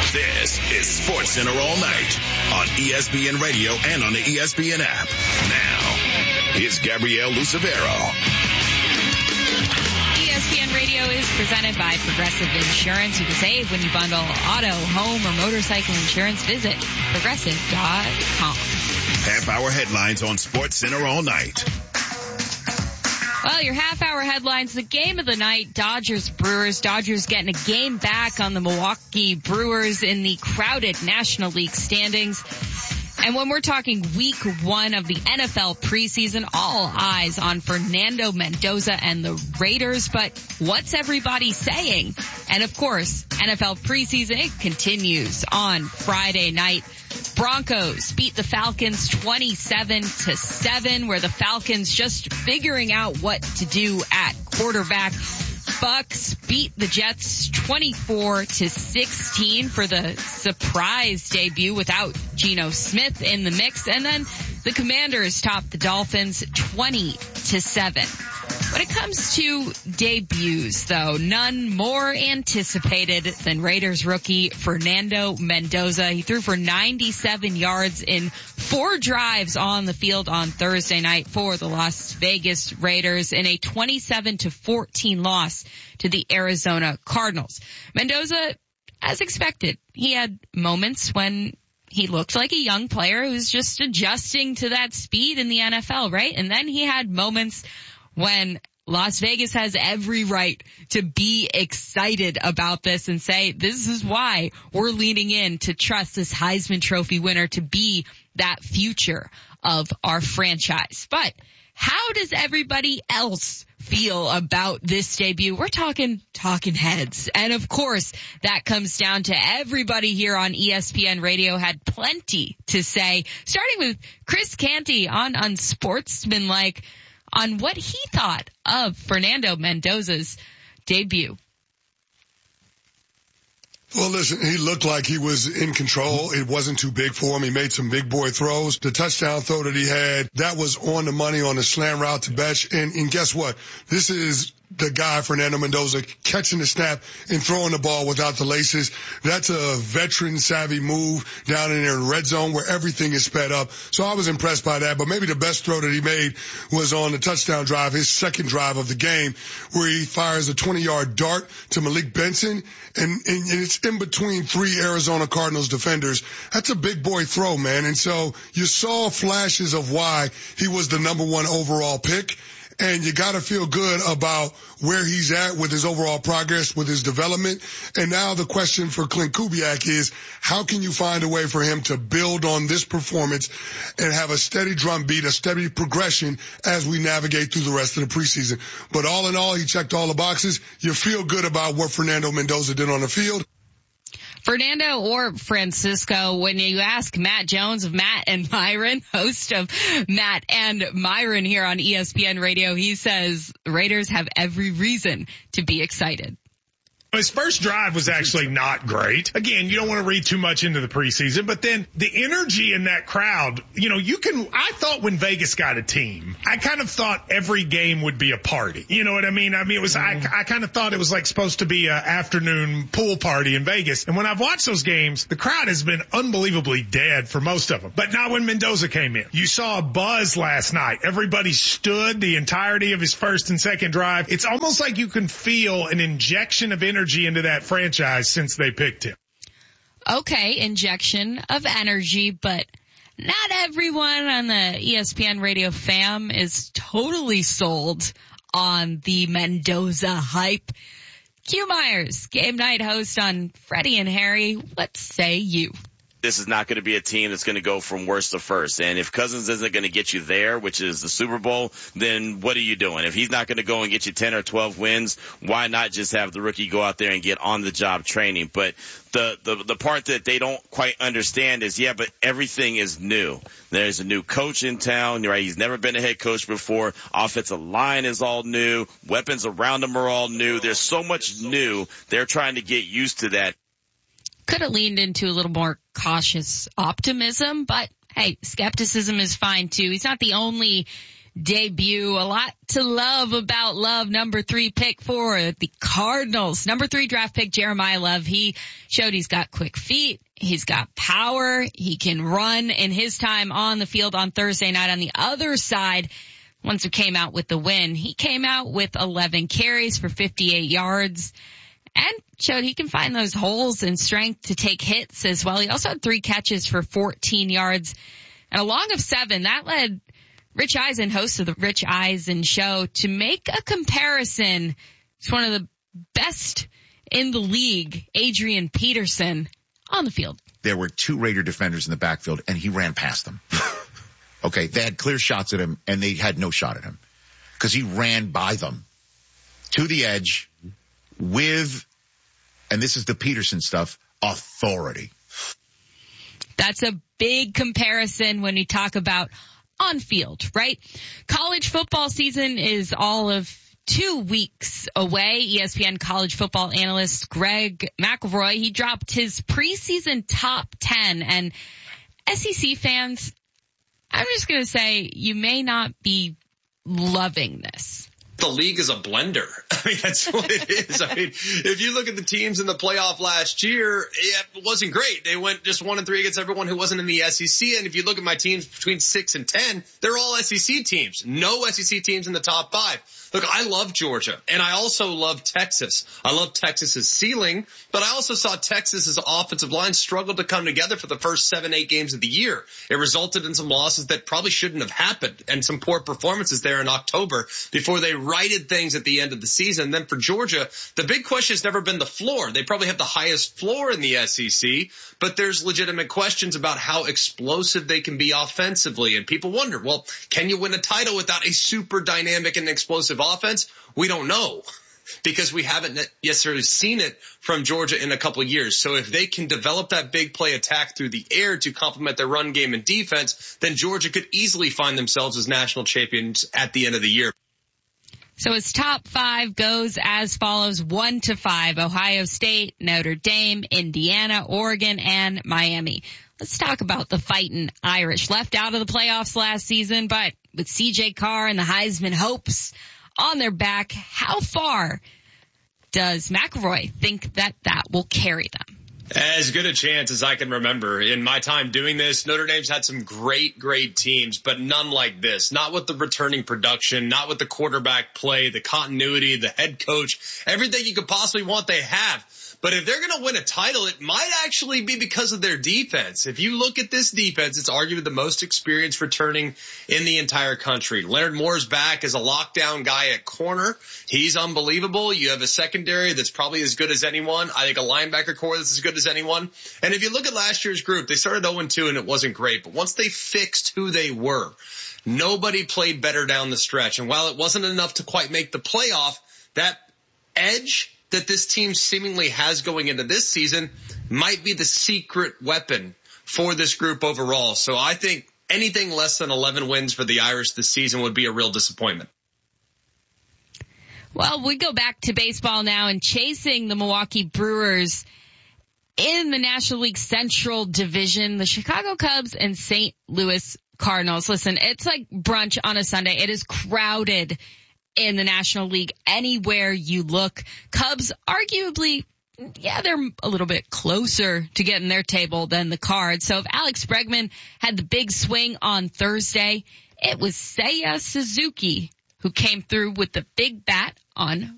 This is Sports Center all night on ESPN Radio and on the ESPN app. Now, here's Gabrielle Lucevero. ESPN Radio is presented by Progressive Insurance. You can save when you bundle auto, home, or motorcycle insurance. Visit Progressive.com. Half-hour headlines on Sports Center all night. Well, your half-hour headlines, the game of the night, Dodgers-Brewers. Dodgers getting a game back on the Milwaukee Brewers in the crowded National League standings. And when we're talking week 1 of the NFL preseason, all eyes on Fernando Mendoza and the Raiders. But what's everybody saying? And of course, NFL preseason, it continues on Friday night. Broncos beat the Falcons 27-7, where the Falcons just figuring out what to do at quarterback. Bucks beat the Jets 24-16 for the surprise debut without Geno Smith in the mix. And then the Commanders topped the Dolphins 20-7. When it comes to debuts, though, none more anticipated than Raiders rookie Fernando Mendoza. He threw for 97 yards in 4 drives on the field on Thursday night for the Las Vegas Raiders in a 27-14 loss to the Arizona Cardinals. Mendoza, as expected, he had moments when he looked like a young player who's just adjusting to that speed in the NFL, right? And then he had moments when Las Vegas has every right to be excited about this and say, this is why we're leaning in to trust this Heisman Trophy winner to be that future of our franchise. But how does everybody else feel about this debut? We're talking heads. And of course, that comes down to everybody here on ESPN Radio had plenty to say, starting with Chris Canty on Unsportsmanlike, on what he thought of Fernando Mendoza's debut. Well, listen, he looked like he was in control. It wasn't too big for him. He made some big boy throws. The touchdown throw that he had, that was on the money on the slant route to Betch. And guess what? This is the guy, Fernando Mendoza, catching the snap and throwing the ball without the laces. That's a veteran-savvy move down in there in red zone where everything is sped up. So I was impressed by that. But maybe the best throw that he made was on the touchdown drive, his second drive of the game, where he fires a 20-yard dart to Malik Benson, and it's in between 3 Arizona Cardinals defenders. That's a big boy throw, man. And so you saw flashes of why he was the number 1 overall pick. And you got to feel good about where he's at with his overall progress, with his development. And now the question for Clint Kubiak is, how can you find a way for him to build on this performance and have a steady drumbeat, a steady progression as we navigate through the rest of the preseason? But all in all, he checked all the boxes. You feel good about what Fernando Mendoza did on the field. Fernando or Francisco, when you ask Matt Jones of Matt and Myron, host of Matt and Myron here on ESPN Radio, he says Raiders have every reason to be excited. His first drive was actually not great. Again, you don't want to read too much into the preseason, but then the energy in that crowd, I thought when Vegas got a team, I kind of thought every game would be a party. You know what I mean? It was, I kind of thought it was like supposed to be an afternoon pool party in Vegas. And when I've watched those games, the crowd has been unbelievably dead for most of them, but not when Mendoza came in. You saw a buzz last night. Everybody stood the entirety of his first and second drive. It's almost like you can feel an injection of energy into that franchise since they picked him. Okay, injection of energy, but not everyone on the ESPN Radio fam is totally sold on the Mendoza hype. Q Myers, game night host on Freddie and Harry. What say you? This is not going to be a team that's going to go from worst to first. And if Cousins isn't going to get you there, which is the Super Bowl, then what are you doing? If he's not going to go and get you 10 or 12 wins, why not just have the rookie go out there and get on-the-job training? But the part that they don't quite understand is, but everything is new. There's a new coach in town, right? He's never been a head coach before. Offensive line is all new. Weapons around him are all new. There's so much new. They're trying to get used to that. Could have leaned into a little more cautious optimism, but hey, skepticism is fine too. He's not the only debut. A lot to love about Love, number 3 pick for the Cardinals. Number 3 draft pick Jeremiah Love. He showed he's got quick feet. He's got power. He can run in his time on the field on Thursday night. On the other side, once he came out with the win, he came out with 11 carries for 58 yards and showed he can find those holes and strength to take hits as well. He also had 3 catches for 14 yards and a long of 7. That led Rich Eisen, host of the Rich Eisen Show, to make a comparison to one of the best in the league, Adrian Peterson, on the field. There were 2 Raider defenders in the backfield, and he ran past them. Okay, they had clear shots at him, and they had no shot at him because he ran by them to the edge with, and this is the Peterson stuff, authority. That's a big comparison when you talk about on field, right? College football season is all of 2 weeks away. ESPN college football analyst Greg McElroy, he dropped his preseason top 10. And SEC fans, I'm just going to say you may not be loving this. The league is a blender. I mean, that's what it is. I mean, if you look at the teams in the playoff last year, it wasn't great. They went just 1-3 against everyone who wasn't in the SEC. And if you look at my teams between 6 and 10, they're all SEC teams. No SEC teams in the top 5. Look, I love Georgia, and I also love Texas. I love Texas's ceiling, but I also saw Texas's offensive line struggle to come together for the first 7-8 games of the year. It resulted in some losses that probably shouldn't have happened and some poor performances there in October before they righted things at the end of the season. And then for Georgia, the big question has never been the floor. They probably have the highest floor in the SEC, but there's legitimate questions about how explosive they can be offensively. And people wonder, well, can you win a title without a super dynamic and explosive offense? We don't know because we haven't necessarily seen it from Georgia in a couple of years. So if they can develop that big play attack through the air to complement their run game and defense, then Georgia could easily find themselves as national champions at the end of the year. So his top 5 goes as follows: 1 to 5, Ohio State, Notre Dame, Indiana, Oregon, and Miami. Let's talk about the Fightin' Irish. Left out of the playoffs last season, but with CJ Carr and the Heisman hopes on their back, how far does McElroy think that will carry them? As good a chance as I can remember. In my time doing this, Notre Dame's had some great teams, but none like this. Not with the returning production, not with the quarterback play, the continuity, the head coach, everything you could possibly want they have. But if they're going to win a title, it might actually be because of their defense. If you look at this defense, it's arguably the most experienced returning in the entire country. Leonard Moore's back as a lockdown guy at corner. He's unbelievable. You have a secondary that's probably as good as anyone. I think a linebacker core that's as good as anyone. And if you look at last year's group, they started 0-2 and it wasn't great. But once they fixed who they were, nobody played better down the stretch. And while it wasn't enough to quite make the playoff, that edge that this team seemingly has going into this season might be the secret weapon for this group overall. So I think anything less than 11 wins for the Irish this season would be a real disappointment. Well, we go back to baseball now and chasing the Milwaukee Brewers in the National League Central Division, the Chicago Cubs and St. Louis Cardinals. Listen, it's like brunch on a Sunday. It is crowded in the National League anywhere you look. Cubs arguably, they're a little bit closer to getting their table than the Cards. So if Alex Bregman had the big swing on Thursday, it was Seiya Suzuki who came through with the big bat on